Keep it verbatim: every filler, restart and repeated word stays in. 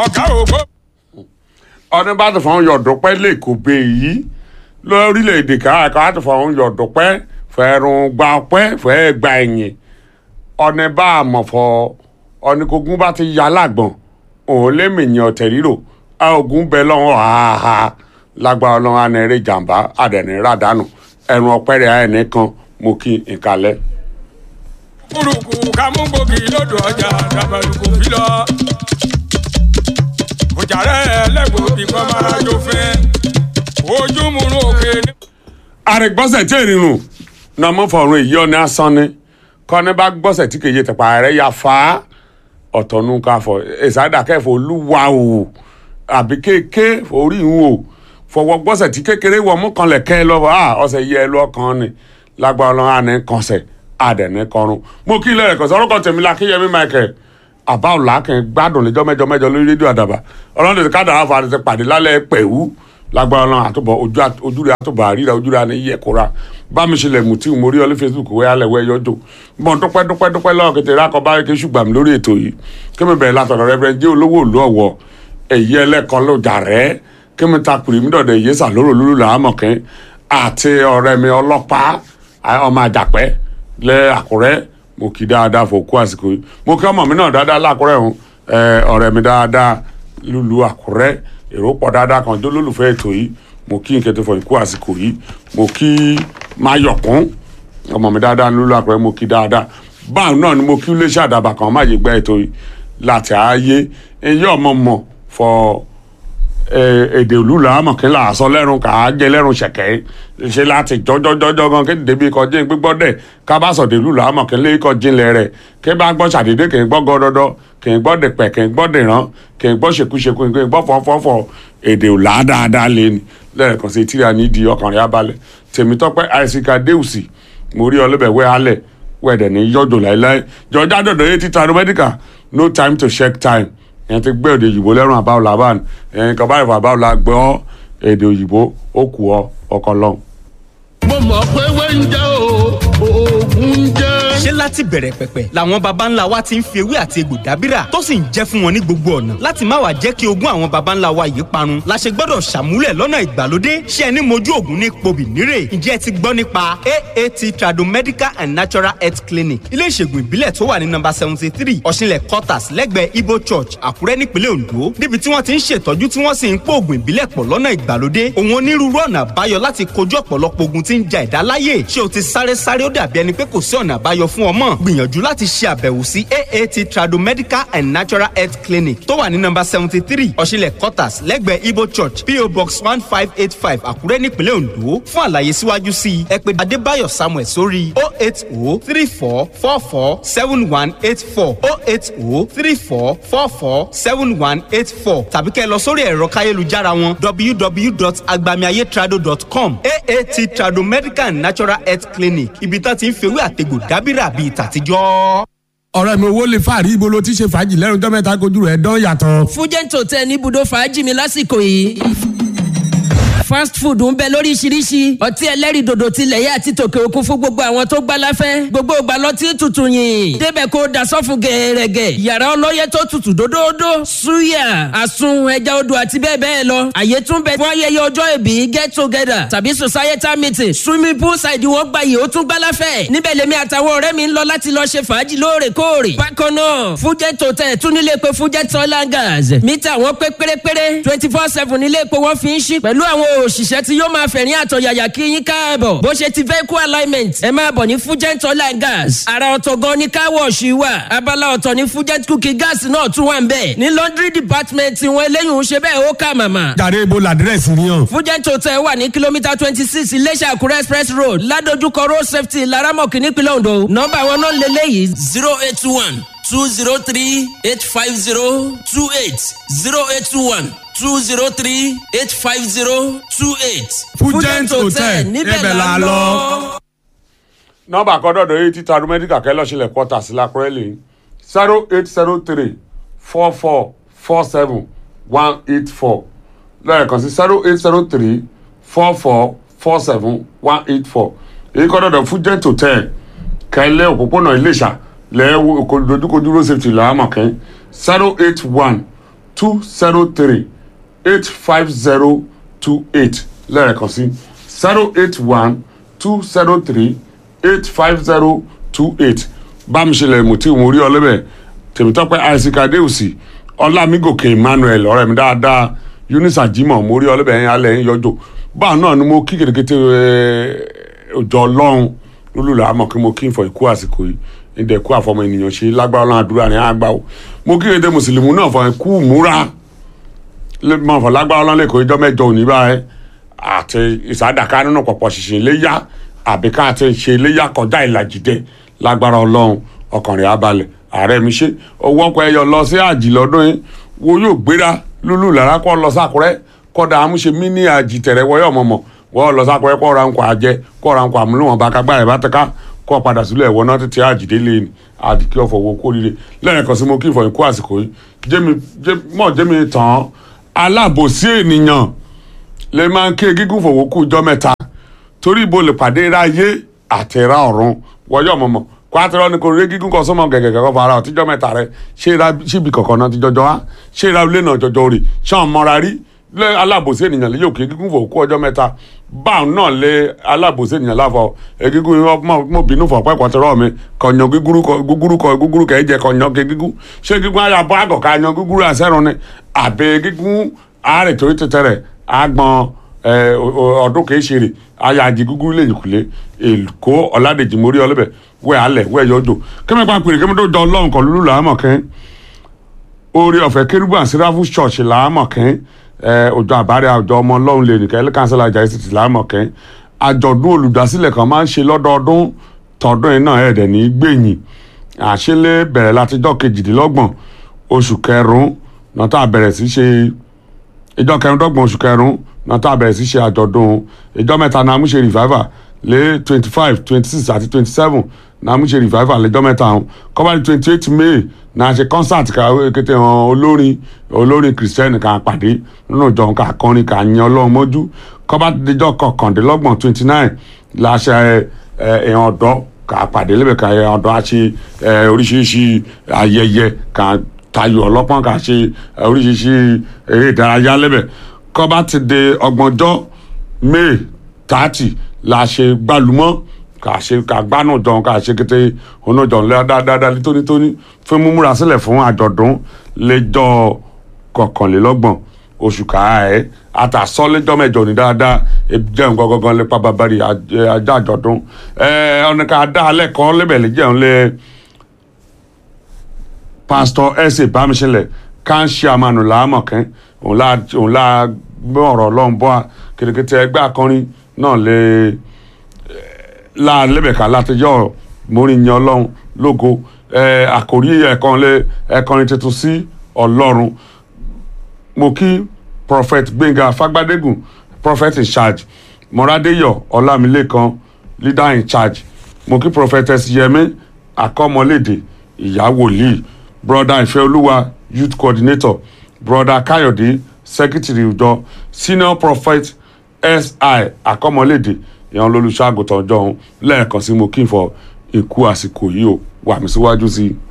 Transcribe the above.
ọ̀gá ògbó. ọdún bá ti fọ́n yọ̀dọ̀pẹ́ lẹ́kọ̀ọ́ bẹ́ẹ̀ yìí lórílẹ̀‐èdè káàkiri á ti fọ́n yọ̀dọ̀pẹ́ fẹ́rùn gba ọpẹ́ fẹ́ gba ẹ̀yìn ọ̀nà bá a mọ̀ fọ́ ọ̀nìkógún bá ti ya lágbọ̀n òun lé mìíyàn ọ̀tẹ̀ ríro a ogun bẹ lọ́wọ́ àhàhà lágbára ọlọ́run anẹ́rẹ́ jàǹbá àdẹ̀ní ràdánù ẹ̀rùn ọpẹ́ rẹ̀ àìní kan mo kí ìkàlẹ̀. kúrúkù kámúgbòkì lódò ọjà dàbàlùkù fílọ. òjàrẹ́ lẹ́gbọ̀ọ́ bí kò máa jó fẹ́ ojú múnú òkè. àrègbọ́sẹ̀ tí èrìrùn náà mo fọ̀rùn èyí ọ̀nà asán ni kọ́ni bá gbọ́sẹ̀ tí kèye tẹ̀pá rẹ̀ ya fa ọ̀tọ̀nù káfọ̀ ìsádàkẹ́fọ̀ olúwa o àbí kéèké orí ìhun o fọwọ́ gbọ́sẹ̀ tí kékeré wọ̀ mú kan lẹ̀kẹ́ lọ́wọ́ à ọ̀sẹ̀ yẹ ẹ lọ́kàn ni lágbára ọlọ́run àní kànṣẹ̀ àdẹ̀ní kọrun mo kí ilé rẹ̀ kọ̀sẹ̀ orúkọ tèmi la kíyẹmí Michael àbá ọ̀la kẹ́ gbádùn lẹ́jọ́ mẹ́jọ mẹ́jọ lórí rédíò àdàbà ọlọ́run tètè ká dàrá fa tètè pàdé lálẹ́ pẹ̀wú lágbára ọlọ́run àtúbọ̀ ojú rẹ̀ àtúbọ̀ àríra ojú rẹ̀ àní yẹ kóra bá mi ṣẹlẹ̀ mú tí mo rí ọ ní Facebook wẹ́ alẹ́ wẹ́ yọjọ́ bọ́n dúpẹ́ dúpẹ́ dúpẹ́ lọ́wọ́ kété rákọ bá ké ṣùgbọ́n mi lórí ètò yìí kí mi bẹ̀rẹ̀ látọ̀dọ̀ rẹ̀ jẹ́ olówó òlú ọ̀wọ́ èyí ẹlẹ́kan ló jà rẹ́ kí mi ta pèrè mi dọ̀dọ̀ èyí sàlóró lórí làámọ̀kẹ́ àti ọ̀rẹ́ mi ọlọ́pàá ọmọ àjàpẹ́ lẹ́ Àkúrẹ́ mo kí dáadáa fòkú àsìkò yìí mo kí ọmọ mi náà dáadáa lákúrẹ́ ọ̀hún ọ̀rẹ́ mi dáadáa lùlù Àkúrẹ́ èrò pọ̀ dáadáa kan jó lólùfẹ́ ètò yìí mo kí nkẹtẹ fọ ìkú àsìkò yìí mo kí Máyọ̀kún ọmọ mi dáadáa lùlù Àkúrẹ́ mo kí dáadáa báwọn náà ni mo kí iléeṣẹ́ àdàbà kan má yé gbẹ́ ètò yìí láti ààyè eyín ọmọ mọ̀ fọ èdè òlù làámọ̀ kí n là sọ lẹ́rùn kà á jẹ lẹ́rùn ṣẹ̀kẹ́ ṣe láti jọjọjọjọ gan kí n débi kọjí gbígbọ́ dẹ̀ ká bá sọ̀dẹ̀ òlù làámọ̀ kí n lé kọ́ jinlẹ̀ rẹ̀ kí n bá gbọ́ ṣàdédé kí n gbọ́ gọ́dọ́dọ́ kí n gbọ́ dẹ̀pẹ̀ kí n gbọ́ dẹ̀rán kí n gbọ́ ṣekúṣekú kí n gbọ́ fọ́fọ́fọ́ èdè òlà dáadáa lé ní lẹ́ẹ̀kan sí tíra nídìí ọkàn rẹ̀ abalẹ̀ Tèmítọ́pẹ́ àìsíkà déùsì mo rí ọlọ́bẹ̀ wẹ́ alẹ̀ wẹ́ẹ̀dẹ̀ ní yọjọ láéláé jọjá dọ̀dọ̀ yé títa aeromédíkà no time to check time ẹ̀yìn ti gbé èdè òyìnbó lẹ́rùn àbáwọlá bá ní ẹ̀yìn kan báyìí fún àbáwọlá gbọ́ èdè òyìnbó ó kù ọ ọkọ lọ. mo mọ̀ pé wẹ́ńjẹ́ o oògùn jẹ́. ṣé láti bẹ̀rẹ̀ pẹ̀pẹ̀ làwọn baba ńlá wa ti ń fi ewé àti egbò dábìrà tó sì ń jẹ́ fún wọn ní gbogbo ọ̀nà láti má wàá jẹ́ kí ogún àwọn baba ńlá wa yìí parun la ṣe gbọ́dọ̀ ṣàmúlẹ̀ lọ́nà ìgbàlódé ṣé ẹni mojú ògùn ní pobì nírè ǹjẹ́ ẹ ti gbọ́ nípa A A T Tradomedical and Natural Health Clinic ilé ìṣègùn ìbílẹ̀ tó wà ní nọ́mbà seventy three ọ̀ṣinlẹ̀ quarters lẹ́gbẹ̀ẹ́ Ibo Church Àkúrẹ́ nípínlẹ̀ Ondo níbi tí wọ́n ti ń ṣètọ́jú tí wọ́n sì ń pò ògùn ìbílẹ̀ pọ̀ lọ́nà ìgbàlódé òun onírúurú ọ̀nà àbáyọ láti kojú ọ̀pọ̀lọpọ̀ ogun tí ń ja ẹ̀dá láyè ṣé o ti sáré sáré ó dàbí ẹni pé kò sí ọ̀nà àbáyọ fún ọmọ gbìyànjú láti ṣe àbẹ̀wò sí A A T Tradomedical and Natural Health Clinic tó wà ní nọ́mbà seventy three ọ̀ṣinlẹ̀ quarters lẹ́gbẹ̀ẹ́ Ibo Church P O Box one five eight five Àkúrẹ́ nípínlẹ̀ Ondo fún àlàyé síwájú sí i ẹ pè Adébáyọ̀ Samuel sórí oh eight oh three four four four seven one eight four oh eight oh three four four four seven one eight four tàbí kẹ́ ẹ lọ sórí ẹ̀rọ káyélujára wọn w w w dot agbamiayetrado dot com A A T Tradomedical and Natural Health Clinic ibi tá ti ń fewé àtegbò dábìrà bíi tàtijọ́. ọ̀rẹ́ mi owó lè fàárí ibo ló ti ṣe fàájì lẹ́nu tó mẹ́ta kojú rẹ̀ dán yàtọ̀. fújẹ́ǹtò tẹ ní ibùdó fàájì mi lásìkò yìí fast food ń bẹ lóríṣiríṣi ọtí ẹlẹ́rìí dòdò tilẹ̀ yẹ àti tòkè òkun fún gbogbo àwọn tó gbá láfẹ́ gbogbo ìgbà lọtí tutù yìn débẹ̀ kó da sọ́fun gẹ̀ẹ́rẹ́gẹ̀ yàrá ọlọ́yẹ tó tutù dódódó suya àsun ẹja odò àti bẹ́ẹ̀ bẹ́ẹ̀ lọ àyè tún bẹ fún ayẹyẹ ọjọ́ ìbí get together tàbí societal meeting swimming pool side wọn gba yìí ó tún gbá láfẹ́ níbẹ̀ lèmi àtàwọn ọ̀rẹ́ mi ń lọ láti lọ ṣe fàájì lóòrèkóòrè bákan náà Fujet Hotel tún nílé pé Fujet Oil and Gas mítà wọn pé pérépéré twenty four seven nílé pé wọ́n fi ń ṣí pẹ̀lú àwọn òṣìṣẹ́ tí yóò máa fẹ̀rín àtọ̀yàyà kí yín káàbọ̀ bó ṣe ti vehicle alignment ẹ máa bọ̀ ní Fujet Oil and Gas ara ọ̀tọ̀ gan ní car wash wà abala ọ̀tọ̀ ní Fujet cooking gas náà tún wà ń bẹ̀ ní laundry department wọn eléyìí ń ṣe bẹ́ẹ̀ ó kà màmá. jàre ibo làdírẹ́sì ni yàn. Fujet Hotel wà ní kìlómítà twenty six Iléṣà Àkúrẹ́ express road ládojúkọ road safety laramọ̀kì nípínlẹ̀ Ondo nọ́mbà wọn náà lélẹ́yìí zero eight one two zero three eight five zero two eight zero eight one two zero three eight five zero two eight. Fujet Hotel níbẹ̀ la lọ. nọ́mbà àkọ́dọ̀dọ̀ yìí ti Tradomedical kẹ́ lọ́sílẹ̀ kọ́tà sí lákúrẹ́ lè zero eight zero three four four four seven one eight four lẹ́ẹ̀kan sí zero eight zero three four four four seven one eight four èyí kọ́dọ̀dọ̀ Fujet Hotel kẹ́lẹ́ òpópónà Iléṣà lẹ́ẹ̀wò dojúkojú road safety làámọ̀kẹ́ zero eight one two zero three eight five zero two eight lẹ́ẹ̀kan sí zero eight one two zero three eight five zero two eight bámiṣẹlẹ̀ mùtí mo rí ọlẹ́bẹ̀ tèmítọ́pẹ́ isaac adéòsì ọlámígòkè emmanuel ọ̀rẹ́ mi dáadáa eunice ajimoh mo rí ọlẹ́bẹ̀ yẹn alẹ́ yẹn yọjọ́ báà náà ni mo kí kèrékété ọjọ́ ọlọ́run lólùlà àmọ́ kí mo kí n fọ ikú àsìkò yìí ìdẹ̀ kú àfọmọ ènìyàn ṣe lágbára ọlọ́run àdúrà ní àgbà o mo kí kété mùsùlùmí náà fọ ikú múra mọ̀ fọ lágbára ọlọ́run lẹ́kọ̀ọ́ ìjọ mẹ́jọ òní báyẹn àti ìsádàká nínú pọ̀pọ̀ ṣìṣìn iléyà àbí ká ti ṣe iléyà kọjá ìlàjì dẹ lágbára ọlọ́run ọkàn rẹ̀ abalẹ̀ ààrẹ mi ṣe owó ọkọ̀ ẹyọ lọ sí àjì lọ́dún yìí wo yóò gbéra lúlù lára kọ́ lọ sákúrẹ́ kọ́dà àmúṣe mí ní àjì tẹ̀rẹ̀ wọ́yọ̀ mọ̀mọ̀ wọ́n lọ sákúrẹ́ kọ́ ra nǹkan àjẹ kọ́ ra nǹkan àmúlùwọ̀n bá kágbá rẹ̀ bá tẹ́ká kọ́ padà sílẹ̀ ẹ̀wọ̀n náà tètè àjìdé lé ní àdìkí ọ̀fọ̀ wo kó rire lẹ́yìn kan sí mo kí ìfọ̀ ikú àsìkò yìí jẹ́mi mọ̀ jẹ́mi tán alábòsí ènìyàn lè máa ń ké gígùn fòwò kú jọ mẹ́ta torí ibo lè pàdé ráyé àtẹ̀rá ọ̀run wọ́yọ̀ mọ̀mọ́ kó àtẹ̀rọ ni kò rí gígùn kan sọ́mọ gẹ̀gẹ̀ kẹ́kọ̀ọ́ fara ọ̀tíjọ́ mẹ́ta rẹ ṣé ra síbi kọ̀ọ̀kan náà ti jọjọ́ wá ṣé ra ilé náà jọjọ́ rè ṣáà mọ́ra rí lé alábòsí ènìyàn lè yóò ké gígùn fòwò kú ọjọ́ mẹ́ta báwọn náà lé alábòsí ènìyàn láfọ egígùn mo bínú fọ pẹ́ kọ́tẹ́rọ́ mi kọ̀yàn gúgúrú kọ gúgúrú kọ gúgúrú kẹ́ jẹ kọ̀yàn ké gígùn ṣé gígùn ayà bọ́ àgọ̀ ká yan gúgúrú àṣẹ́run ni àbẹ̀ gígùn àárẹ̀ torí tẹ̀tẹ̀rẹ̀ àgbọn ọdún kìí ṣeré ayájí gúgúrú lè yìnkùlé èkó ọ̀làdèjì mórí ọlẹ́bẹ̀ wẹ̀ alẹ̀ wẹ̀ yọjọ́ kẹ́mi pa pèrè kẹ́mi tó jọ ọlọ́run kan lulú làámọ̀ kẹ́ orí ọ̀fẹ́ kérúbù and seraphim church làámọ̀ kẹ́ ọjọ́ àbárẹ̀ àjọ ọmọ ọlọ́run lè nìkẹ́ ẹlẹ́kànsẹ́lá àjà ìsìtì làámọ̀ kẹ́ àjọ̀dún olùdásílẹ̀ kan máa ń ṣe lọ́dọọdún tọdún yìí náà ẹ̀dẹ̀ ní gbẹ̀yìn àṣẹlẹ̀ bẹ̀rẹ̀ látijọ́ kejìdínlọ́gbọ̀n oṣù kẹrùn-ún náà tá a bẹ̀rẹ̀ sí ṣe ìjọ kẹrìndọ́gbọ̀n oṣù kẹrùn-ún náà tá a bẹ̀rẹ̀ sí ṣe àjọ̀dún ìjọ mẹ́ta náà mú ṣe revival lé twenty five twenty six àti twenty seven náà mú ṣe revival lẹ́jọ́ mẹ́ta ọ̀hún kọ́bálí twenty eight may náà ṣe concert ká kété hàn olórin olórin christian ká pàdé nínú ìjọ ká kọrin ká yan ọlọ́run mọ́jú kọ́bálí díjọ́ kọkàndínlọ́gbọ̀n twenty nine la ṣe ẹ̀hàn ọ̀dọ́ ká pàdé lẹ́bẹ̀ ká ẹ̀hàn ọ̀dọ́ á ṣe oríṣiríṣi ayẹyẹ ká tayò ọlọ́pọ́n ká ṣe oríṣiríṣi eré ìdárayá lẹ́bẹ̀ kọ́ba ti de ọgbọ̀njọ́ may thirty la ṣe gbàlúmọ́ kà ṣe kà gbánú jọ kà ṣe kété onójọ dáadáa tónítóní fún múmúra sílẹ̀ fún àjọ̀dún lẹ́jọ́ kọkànlélọ́gbọ̀n oṣù káàẹ́ àtàsọ́ lẹ́jọ́ mẹ́jọ ní dáadáa jẹun gangan lẹ́pà bàbárí ajá àjọ̀dún ọ̀nà ká dá alẹ́ kọ́ lẹ́bẹ̀lẹ́ jẹun lẹ́ pásítọ̀ ẹ̀sẹ̀ bámiṣẹlẹ̀ ká ń ṣe àmàlù làámọ̀kẹ́ òun la gbọ́ ọ̀rọ̀ ọlọ́run bọ́ kèrèkètè ẹgbẹ́ akọrin náà lè la lẹ́bẹ̀ká látijọ́ mórin yan ọlọ́run lógo àkòrí ẹ̀kan lé ẹ̀kọrin tuntun sí ọlọ́run mo kí prophet gbẹ̀ngà fagbádégùn prophet in charge mọ́rádéyọ̀ ọlámilékan leader in charge mo kí prophetess yẹmí akọ́mọlédè ìyá wòlíì brother ìfẹ́olúwa youth coordinator brother káyọ̀dé secretary ìjọ senior prophet si akọ́mọlédè ìyẹn olólùṣọ́ àgùntàn ọjọ́ òun lẹ́ẹ̀kan sí mo kí n fọ ikú àsìkò yìí ó wà mí síwájú sí i.